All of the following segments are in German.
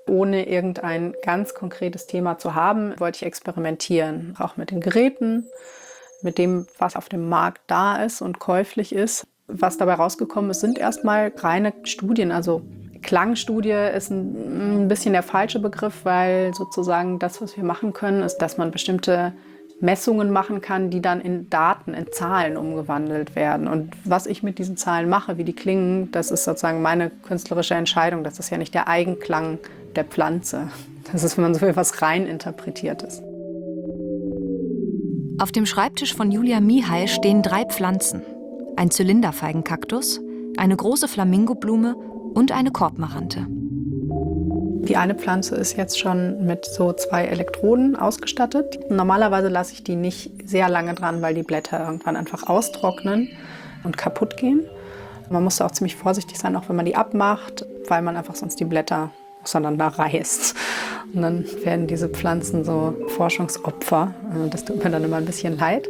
Ohne irgendein ganz konkretes Thema zu haben, wollte ich experimentieren. Auch mit den Geräten, mit dem, was auf dem Markt da ist und käuflich ist. Was dabei rausgekommen ist, sind erstmal reine Studien. Also Klangstudie ist ein bisschen der falsche Begriff, weil sozusagen das, was wir machen können, ist, dass man bestimmte Messungen machen kann, die dann in Daten, in Zahlen umgewandelt werden. Und was ich mit diesen Zahlen mache, wie die klingen, das ist sozusagen meine künstlerische Entscheidung. Das ist ja nicht der Eigenklang der Pflanze. Das ist, wenn man so will, was rein interpretiertes. Auf dem Schreibtisch von Julia Mihai stehen 3 Pflanzen. Ein Zylinderfeigenkaktus, eine große Flamingoblume und eine Korbmarante. Die eine Pflanze ist jetzt schon mit so 2 Elektroden ausgestattet. Normalerweise lasse ich die nicht sehr lange dran, weil die Blätter irgendwann einfach austrocknen und kaputt gehen. Man muss da auch ziemlich vorsichtig sein, auch wenn man die abmacht, weil man einfach sonst die Blätter auseinanderreißt. Und dann werden diese Pflanzen so Forschungsopfer. Das tut mir dann immer ein bisschen leid.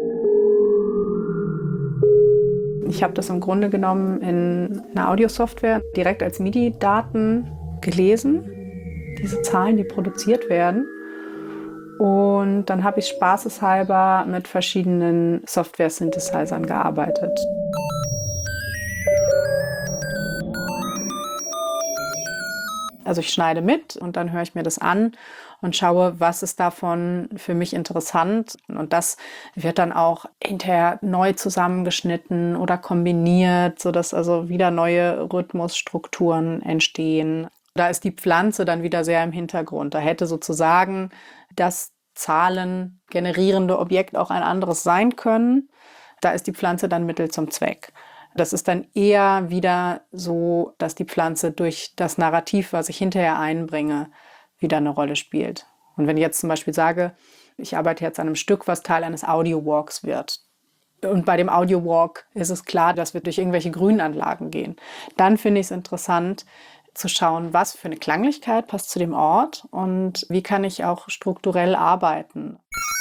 Ich habe das im Grunde genommen in einer Audiosoftware direkt als MIDI-Daten gelesen, diese Zahlen, die produziert werden. Und dann habe ich spaßeshalber mit verschiedenen Software-Synthesizern gearbeitet. Also ich schneide mit und dann höre ich mir das an und schaue, was ist davon für mich interessant. Und das wird dann auch hinterher neu zusammengeschnitten oder kombiniert, sodass also wieder neue Rhythmusstrukturen entstehen. Da ist die Pflanze dann wieder sehr im Hintergrund. Da hätte sozusagen das Zahlen generierende Objekt auch ein anderes sein können. Da ist die Pflanze dann Mittel zum Zweck. Das ist dann eher wieder so, dass die Pflanze durch das Narrativ, was ich hinterher einbringe, wieder eine Rolle spielt. Und wenn ich jetzt zum Beispiel sage, ich arbeite jetzt an einem Stück, was Teil eines Audio-Walks wird. Und bei dem Audio-Walk ist es klar, dass wir durch irgendwelche Grünanlagen gehen. Dann finde ich es interessant, zu schauen, was für eine Klanglichkeit passt zu dem Ort und wie kann ich auch strukturell arbeiten.